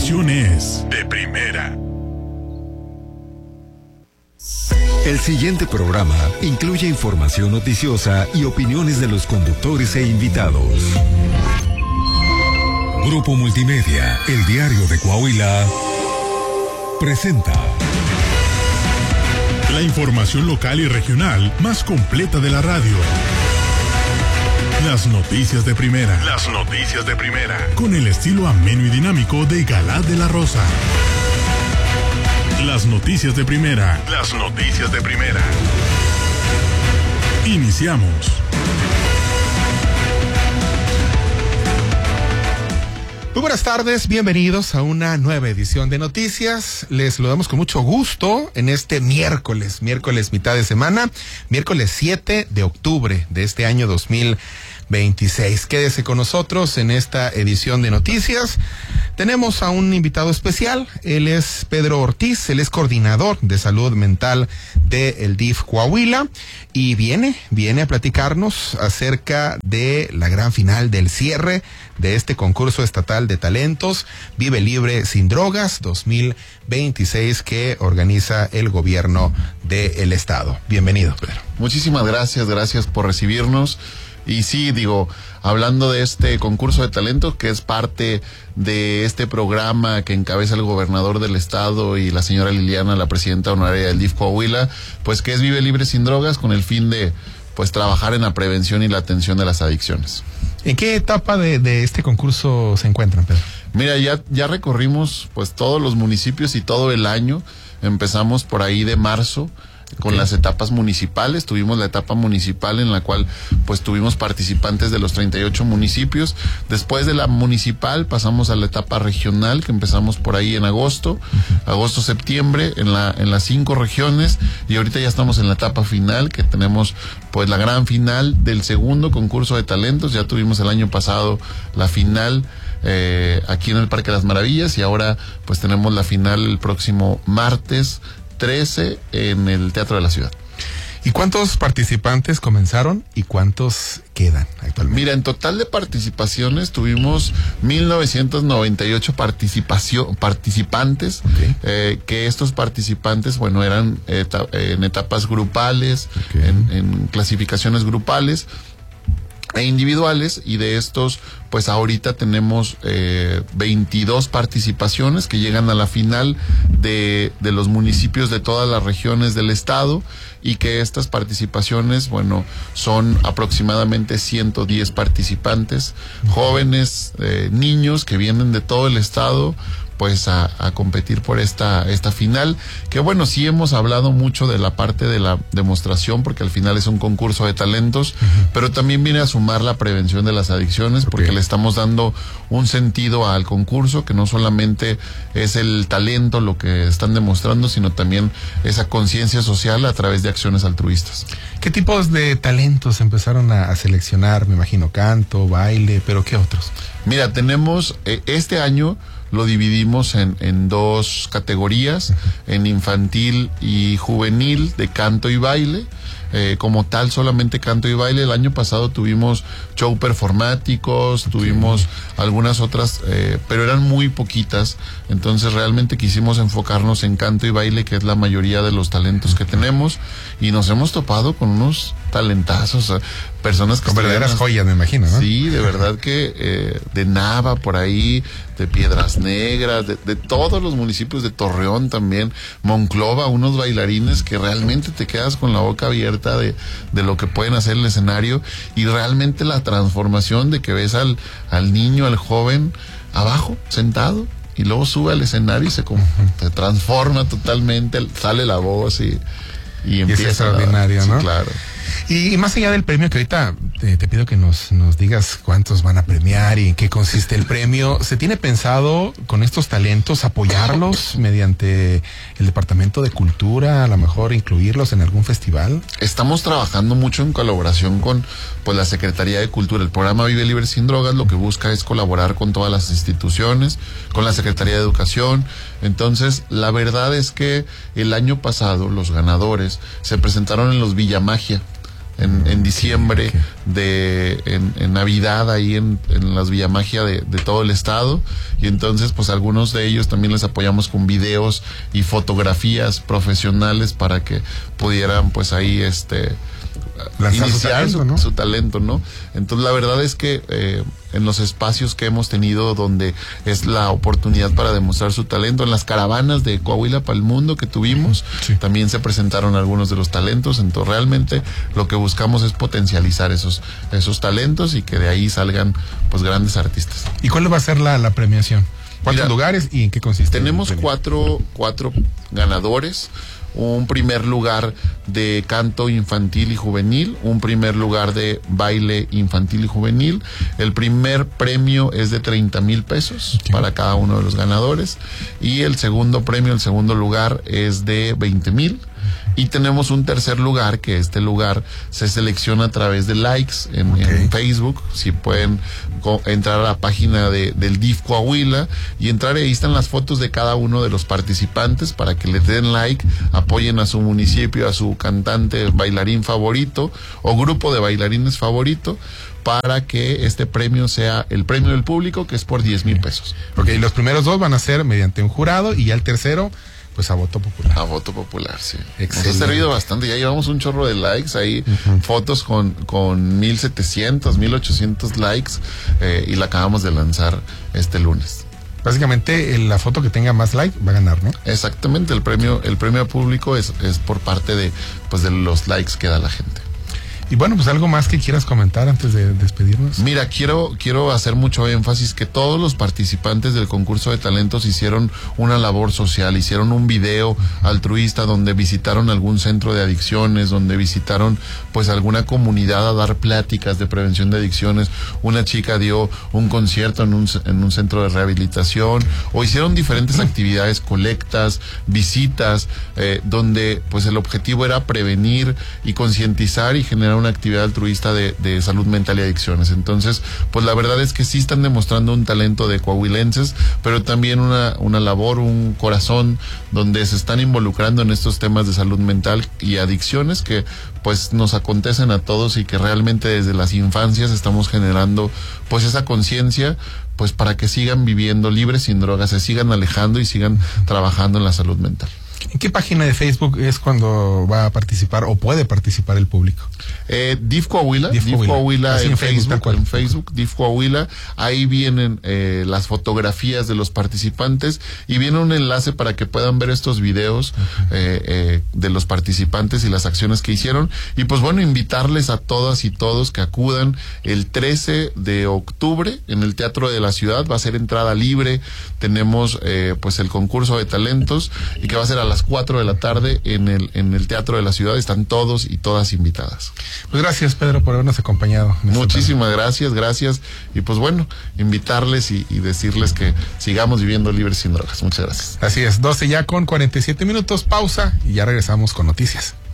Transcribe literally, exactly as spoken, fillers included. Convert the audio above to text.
información es de primera. El siguiente programa incluye información noticiosa y opiniones de los conductores e invitados. Grupo Multimedia, el diario de Coahuila, presenta la información local y regional más completa de la radio. Las noticias de primera. Las noticias de primera. Con el estilo ameno y dinámico de Galad de la Rosa. Las noticias de primera. Las noticias de primera. Iniciamos. Muy buenas tardes, bienvenidos a una nueva edición de Noticias. Les saludamos con mucho gusto en este miércoles, miércoles mitad de semana, miércoles siete de octubre de este año dos mil veintiséis. Quédese con nosotros en esta edición de Noticias. Tenemos a un invitado especial, él es Pedro Ortiz, él es coordinador de salud mental del D I F Coahuila y viene, viene a platicarnos acerca de la gran final del cierre de este concurso estatal de talentos Vive Libre Sin Drogas dos mil veintiséis que organiza el gobierno del estado. Bienvenido, Pedro. Muchísimas gracias, gracias por recibirnos. Y sí, digo, hablando de este concurso de talentos que es parte de este programa que encabeza el gobernador del estado y la señora Liliana, la presidenta honoraria del D I F Coahuila, pues que es Vive Libre Sin Drogas, con el fin de pues trabajar en la prevención y la atención de las adicciones. ¿En qué etapa de, de este concurso se encuentran, Pedro? Mira, ya, ya recorrimos pues todos los municipios y todo el año. Empezamos por ahí de marzo con okay. las etapas municipales. Tuvimos la etapa municipal en la cual pues tuvimos participantes de los treinta y ocho municipios. Después de la municipal pasamos a la etapa regional, que empezamos por ahí en agosto, uh-huh. agosto, septiembre, en la en las cinco regiones, y ahorita ya estamos en la etapa final, que tenemos pues la gran final del segundo concurso de talentos. Ya tuvimos el año pasado la final eh, aquí en el Parque de las Maravillas, y ahora pues tenemos la final el próximo martes trece en el Teatro de la Ciudad. ¿Y cuántos participantes comenzaron y cuántos quedan actualmente? Mira, en total de participaciones tuvimos mil novecientos noventa y ocho participación, participantes, okay. eh, que estos participantes, bueno, eran eta- en etapas grupales, okay. en, en clasificaciones grupales e individuales, y de estos pues ahorita tenemos eh, veintidós participaciones que llegan a la final de, de los municipios de todas las regiones del estado, y que estas participaciones, bueno, son aproximadamente ciento diez participantes, jóvenes, eh, niños que vienen de todo el estado pues a, a competir por esta esta final, que bueno, sí hemos hablado mucho de la parte de la demostración, porque al final es un concurso de talentos, uh-huh. pero también viene a sumar la prevención de las adicciones, okay. porque le estamos dando un sentido al concurso, que no solamente es el talento lo que están demostrando, sino también esa conciencia social a través de acciones altruistas. ¿Qué tipos de talentos empezaron a, a seleccionar? Me imagino canto, baile, pero ¿qué otros? Mira, tenemos eh, este año lo dividimos en, en dos categorías, uh-huh. en infantil y juvenil de canto y baile. Eh, como tal, solamente canto y baile. El año pasado tuvimos show performáticos, okay. tuvimos algunas otras, eh, pero eran muy poquitas. Entonces realmente quisimos enfocarnos en canto y baile, que es la mayoría de los talentos que tenemos, y nos hemos topado con unos talentazos, personas que con verdaderas joyas, me imagino, ¿no? Sí, de verdad que eh, de Nava por ahí, de Piedras Negras, de, de todos los municipios, de Torreón también, Monclova, unos bailarines que realmente te quedas con la boca abierta de, de lo que pueden hacer el escenario, y realmente la transformación de que ves al, al niño, al joven abajo, sentado, y luego sube al escenario y se, se transforma totalmente, sale la voz y, y empieza. Y es extraordinario, a, ¿no? Sí, claro. Y, y más allá del premio, que ahorita te, te pido que nos, nos digas cuántos van a premiar y en qué consiste el premio, ¿se tiene pensado con estos talentos apoyarlos mediante el Departamento de Cultura, a lo mejor incluirlos en algún festival? Estamos trabajando mucho en colaboración con pues la Secretaría de Cultura. El programa Vive Libre Sin Drogas lo que busca es colaborar con todas las instituciones, con la Secretaría de Educación. Entonces, la verdad es que el año pasado los ganadores se presentaron en los Villamagia, en, en diciembre, okay. de en, en Navidad, ahí en, en las Villamagia de, de todo el estado. Y entonces, pues algunos de ellos también les apoyamos con videos y fotografías profesionales para que pudieran, pues ahí, este... lanzar iniciar su talento, su, ¿no? su talento, ¿no? Entonces la verdad es que eh, en los espacios que hemos tenido donde es la oportunidad para demostrar su talento, en las caravanas de Coahuila para el mundo que tuvimos, sí. también se presentaron algunos de los talentos. Entonces realmente lo que buscamos es potencializar esos, esos talentos y que de ahí salgan pues grandes artistas. ¿Y cuál va a ser la, la premiación? ¿Cuántos Mira, lugares y en qué consiste? Tenemos cuatro, cuatro ganadores. Un primer lugar de canto infantil y juvenil, un primer lugar de baile infantil y juvenil. El primer premio es de treinta mil pesos okay. para cada uno de los ganadores, y el segundo premio, el segundo lugar, es de veinte mil. Y tenemos un tercer lugar, que este lugar se selecciona a través de likes en, okay. en Facebook. Si pueden entrar a la página de, del D I F Coahuila y entrar, ahí están las fotos de cada uno de los participantes para que le den like, apoyen a su municipio, a su cantante, bailarín favorito o grupo de bailarines favorito, para que este premio sea el premio del público, que es por diez mil pesos. Ok, los primeros dos van a ser mediante un jurado y ya el tercero... pues a voto popular. A voto popular, sí. Excelente. Nos ha servido bastante. Ya llevamos un chorro de likes ahí, uh-huh. fotos con, con mil setecientos, mil ochocientos likes, eh, y la acabamos de lanzar este lunes. Básicamente, la foto que tenga más like va a ganar, ¿no? Exactamente. El premio, el premio público es, es por parte de, pues, de los likes que da la gente. Y bueno, pues algo más que quieras comentar antes de despedirnos. Mira, quiero, quiero hacer mucho énfasis que todos los participantes del concurso de talentos hicieron una labor social, hicieron un video altruista donde visitaron algún centro de adicciones, donde visitaron pues alguna comunidad a dar pláticas de prevención de adicciones. Una chica dio un concierto en un, en un centro de rehabilitación, o hicieron diferentes actividades, colectas, visitas, eh, donde pues el objetivo era prevenir y concientizar y generar una actividad altruista de, de salud mental y adicciones. Entonces, pues la verdad es que sí están demostrando un talento de coahuilenses, pero también una, una labor, un corazón donde se están involucrando en estos temas de salud mental y adicciones que pues nos acontecen a todos, y que realmente desde las infancias estamos generando pues esa conciencia, pues para que sigan viviendo libres sin drogas, se sigan alejando y sigan trabajando en la salud mental. ¿En qué página de Facebook es cuando va a participar o puede participar el público? Eh, D I F Coahuila, D I F Coahuila en, en Facebook, Facebook en Facebook, D I F Coahuila. Ahí vienen eh, las fotografías de los participantes y viene un enlace para que puedan ver estos videos uh-huh. eh, eh, de los participantes y las acciones que hicieron. Y pues bueno, invitarles a todas y todos que acudan el trece de octubre en el Teatro de la Ciudad. Va a ser entrada libre. Tenemos eh, pues el concurso de talentos, y que va a ser a las cuatro de la tarde en el, en el Teatro de la Ciudad. Están todos y todas invitadas. Pues gracias, Pedro, por habernos acompañado. Muchísimas gracias, gracias. Y pues bueno, invitarles y, y decirles que sigamos viviendo libres sin drogas. Muchas gracias. Así es, doce ya con cuarenta y siete minutos, pausa y ya regresamos con noticias.